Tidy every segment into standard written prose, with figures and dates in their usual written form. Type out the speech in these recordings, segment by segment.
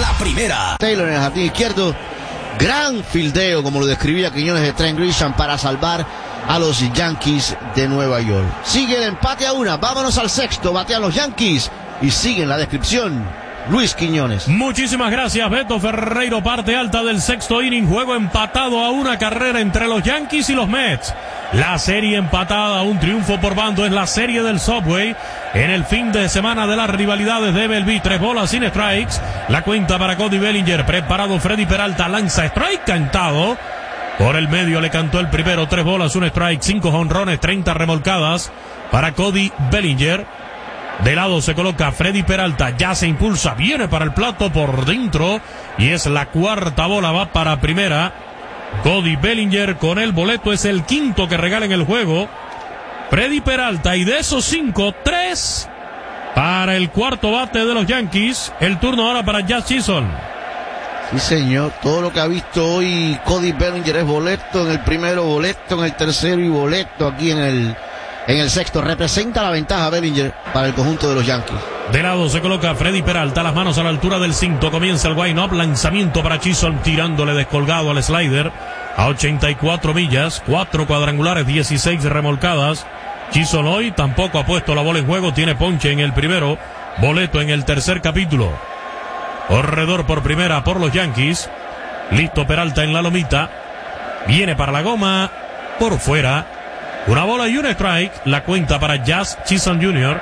La Primera. Taylor en el jardín izquierdo. Gran fildeo, como lo describía Quiñones, de Trent Grisham para salvar a los Yankees de Nueva York. Sigue el empate a una. Vámonos al sexto. Batean los Yankees y siguen la descripción Luis Quiñones. Muchísimas gracias, Beto Ferreiro. Parte alta del sexto inning. Juego empatado a una carrera entre los Yankees y los Mets. La serie empatada, un triunfo por bando. Es la serie del Subway en el fin de semana de las rivalidades de MLB. 3 bolas sin strikes. La cuenta para Cody Bellinger. Preparado Freddy Peralta. Lanza strike cantado. Por el medio le cantó el primero. 3 bolas, un strike, 5 jonrones, 30 remolcadas para Cody Bellinger. De lado se coloca Freddy Peralta, ya se impulsa, viene para el plato por dentro y es la cuarta bola, va para primera. Cody Bellinger con el boleto, es el quinto que regala en el juego. Freddy Peralta, y de esos 5, 3 para el cuarto bate de los Yankees. El turno ahora para Jazz Chisholm. Sí, señor, todo lo que ha visto hoy Cody Bellinger es boleto en el primero, boleto en el tercero y boleto aquí en el sexto. Representa la ventaja Bellinger para el conjunto de los Yankees. De lado se coloca Freddy Peralta, las manos a la altura del cinto. Comienza el wind-up, lanzamiento para Chisholm, tirándole descolgado al slider a 84 millas, 4 cuadrangulares, 16 remolcadas. Chisholm hoy tampoco ha puesto la bola en juego, tiene ponche en el primero, boleto en el tercer capítulo. Corredor por primera por los Yankees. Listo Peralta en la lomita. Viene para la goma, por fuera. Una bola y un strike. La cuenta para Jazz Chisholm Jr.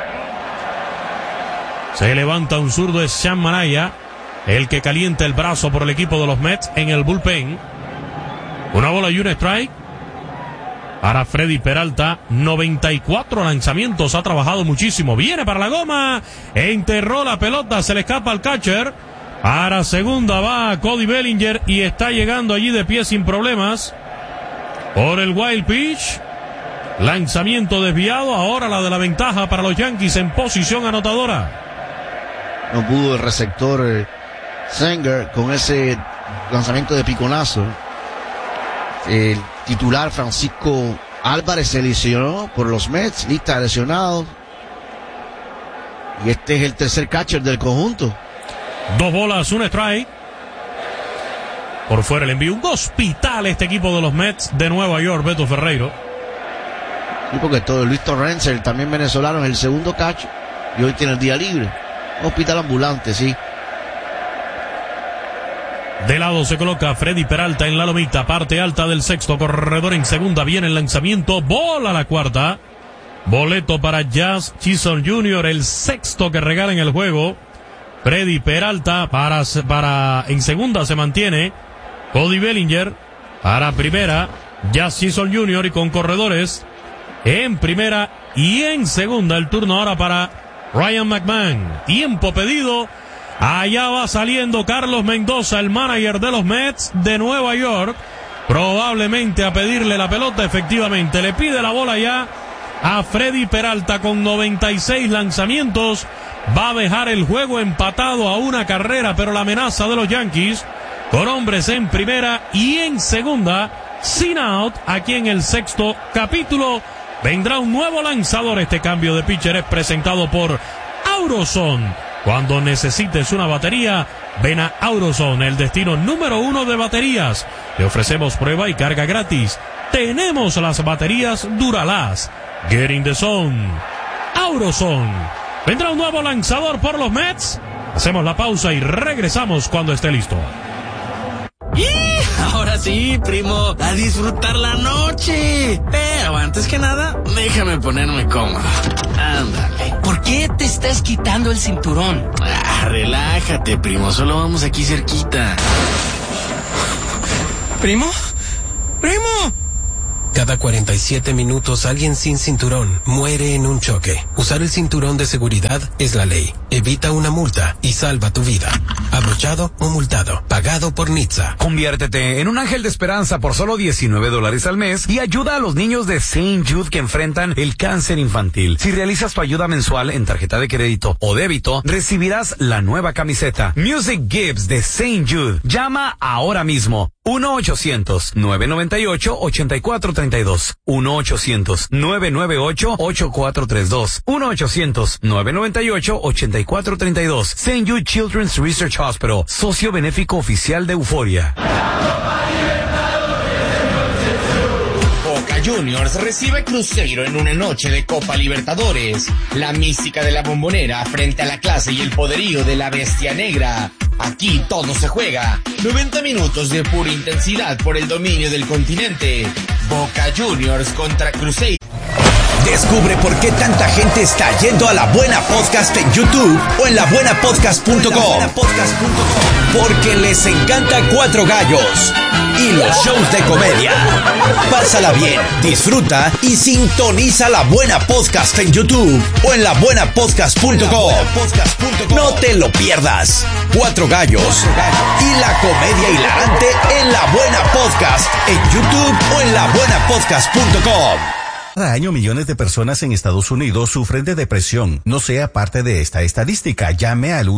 Se levanta un zurdo, es Sean Manaya, el que calienta el brazo por el equipo de los Mets en el bullpen. Una bola y un strike para Freddy Peralta. 94 lanzamientos, ha trabajado muchísimo. Viene para la goma, enterró la pelota, se le escapa al catcher. Para segunda va Cody Bellinger y está llegando allí de pie sin problemas. Por el wild pitch, lanzamiento desviado, ahora la de la ventaja para los Yankees en posición anotadora. No pudo el receptor Sanger con ese lanzamiento de piconazo. El titular Francisco Álvarez se lesionó por los Mets, lista de lesionados. Y este es el tercer catcher del conjunto. 2 bolas, un strike. Por fuera el envío, un hospital este equipo de los Mets de Nueva York, Beto Ferreiro. Sí, porque todo Luis Torrens, también venezolano, es el segundo catch y hoy tiene el día libre. Hospital ambulante, sí. De lado se coloca Freddy Peralta en la lomita, parte alta del sexto, corredor en segunda, viene el lanzamiento, bola a la cuarta. Boleto para Jazz Chisholm Jr., el sexto que regala en el juego. Freddy Peralta para en segunda se mantiene Cody Bellinger, para primera Jazz Chisholm Jr. y con corredores en primera y en segunda. El turno ahora para Ryan McMahon. Tiempo pedido. Allá va saliendo Carlos Mendoza, el manager de los Mets de Nueva York, probablemente a pedirle la pelota. Efectivamente le pide la bola ya a Freddy Peralta con 96 lanzamientos. Va a dejar el juego empatado a una carrera, pero la amenaza de los Yankees con hombres en primera y en segunda, sin out. Aquí en el sexto capítulo vendrá un nuevo lanzador. Este cambio de pitcher es presentado por Auroson. Cuando necesites una batería, ven a Auroson, el destino número 1 de baterías. Le ofrecemos prueba y carga gratis. Tenemos las baterías Duralast. Get in the zone. Auroson. Vendrá un nuevo lanzador por los Mets. Hacemos la pausa y regresamos cuando esté listo. ¡Y! Ahora sí, primo, a disfrutar la noche. Pero antes que nada, déjame ponerme cómodo. Ándale. ¿Por qué te estás quitando el cinturón? Relájate, primo, solo vamos aquí cerquita. ¿Primo? ¡Primo! Cada 47 minutos alguien sin cinturón muere en un choque. Usar el cinturón de seguridad es la ley. Evita una multa y salva tu vida. Abrochado o multado. Pagado por NHTSA. Conviértete en un ángel de esperanza por solo $19 al mes y ayuda a los niños de St. Jude que enfrentan el cáncer infantil. Si realizas tu ayuda mensual en tarjeta de crédito o débito, recibirás la nueva camiseta Music Gives de St. Jude. Llama ahora mismo 1-800-998-8432. 1-800-998-8432. 1-800-998-8432. St. Jude Children's Research Hospital, socio benéfico oficial de Euforia. Boca Juniors recibe Cruzeiro en una noche de Copa Libertadores. La mística de la Bombonera frente a la clase y el poderío de la Bestia Negra. Aquí todo se juega. 90 minutos de pura intensidad por el dominio del continente. Boca Juniors contra Cruzeiro. Descubre por qué tanta gente está yendo a La Buena Podcast en YouTube o en labuenapodcast.com. Porque les encanta Cuatro Gallos y los shows de comedia. Pásala bien, disfruta y sintoniza La Buena Podcast en YouTube o en labuenapodcast.com. No te lo pierdas. Cuatro Gallos y la comedia hilarante en La Buena Podcast en YouTube o en labuenapodcast.com. Cada año millones de personas en Estados Unidos sufren de depresión. No sea parte de esta estadística. Llame al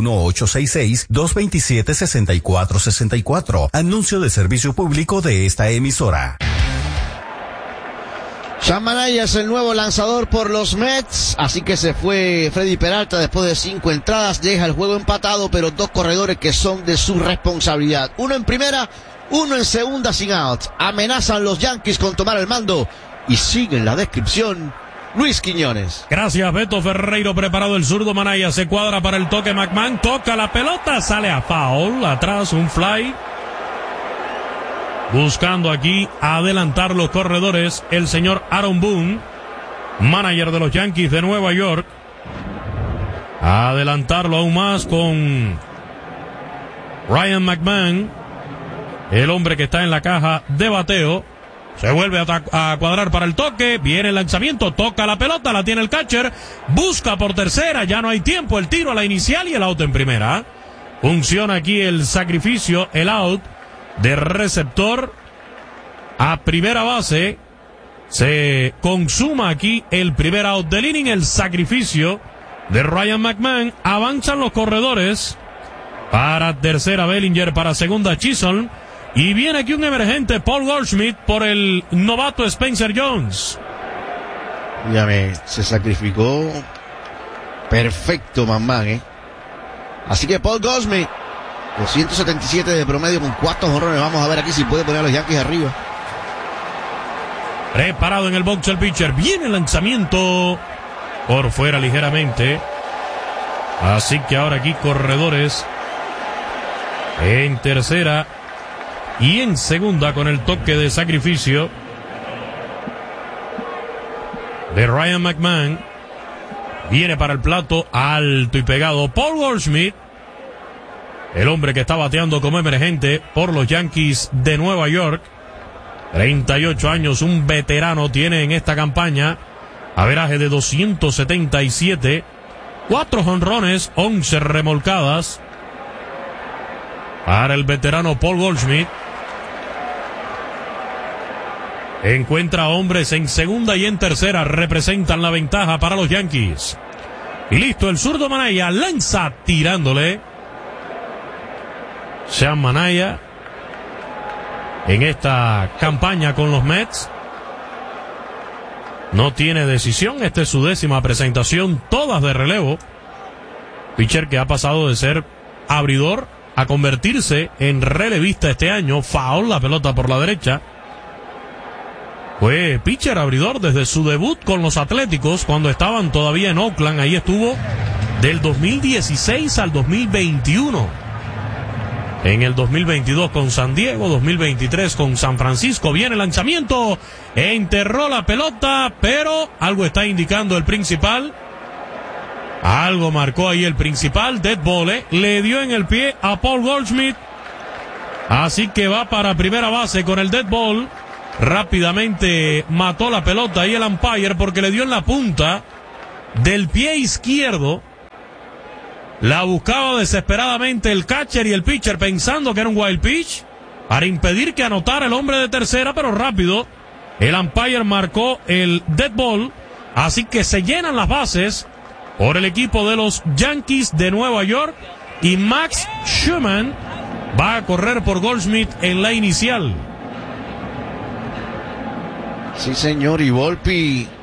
1-866-227-6464. Anuncio de servicio público de esta emisora. Sean Manaya es el nuevo lanzador por los Mets, así que se fue Freddy Peralta después de 5 entradas, deja el juego empatado, pero 2 corredores que son de su responsabilidad. Uno en primera, uno en segunda sin out. Amenazan los Yankees con tomar el mando. Y sigue en la descripción Luis Quiñones. Gracias, Beto Ferreiro. Preparado el zurdo Manaya. Se cuadra para el toque. McMahon toca la pelota. Sale a foul. Atrás un fly. Buscando aquí adelantar los corredores. El señor Aaron Boone, manager de los Yankees de Nueva York. Adelantarlo aún más con Ryan McMahon, el hombre que está en la caja de bateo. Se vuelve a cuadrar para el toque. Viene el lanzamiento. Toca la pelota. La tiene el catcher. Busca por tercera. Ya no hay tiempo. El tiro a la inicial y el out en primera. Funciona aquí el sacrificio. El out de receptor a primera base. Se consuma aquí el primer out del inning. El sacrificio de Ryan McMahon. Avanzan los corredores. Para tercera Bellinger. Para segunda Chisholm. Y viene aquí un emergente, Paul Goldschmidt, por el novato Spencer Jones. Se sacrificó perfecto, McMahon, Así que Paul Goldschmidt, 277 de promedio con 4 jonrones. Vamos a ver aquí si puede poner a los Yankees arriba. Preparado en el box el pitcher. Viene el lanzamiento por fuera ligeramente. Así que ahora aquí corredores en tercera y en segunda con el toque de sacrificio de Ryan McMahon. Viene para el plato alto y pegado Paul Goldschmidt, el hombre que está bateando como emergente por los Yankees de Nueva York. 38 años, un veterano tiene en esta campaña. Averaje de 277, 4 jonrones, 11 remolcadas para el veterano Paul Goldschmidt. Encuentra hombres en segunda y en tercera. Representan la ventaja para los Yankees. Y listo, el zurdo Manaya lanza tirándole. Sean Manaya en esta campaña con los Mets no tiene decisión. Esta es su 10ª presentación, todas de relevo. Pitcher que ha pasado de ser abridor a convertirse en relevista este año. Foul, la pelota por la derecha. Fue pitcher abridor desde su debut con los Atléticos cuando estaban todavía en Oakland. Ahí estuvo del 2016 al 2021. En el 2022 con San Diego, 2023 con San Francisco. Viene el lanzamiento, enterró la pelota, pero algo está indicando el principal. Algo marcó ahí el principal. Dead ball, le dio en el pie a Paul Goldschmidt. Así que va para primera base con el dead ball. Rápidamente mató la pelota ahí el umpire porque le dio en la punta del pie izquierdo. La buscaba desesperadamente el catcher y el pitcher pensando que era un wild pitch para impedir que anotara el hombre de tercera, pero rápido el umpire marcó el dead ball. Así que se llenan las bases por el equipo de los Yankees de Nueva York y Max Schumann Va a correr por Goldschmidt en la inicial. Sí, señor, y Volpi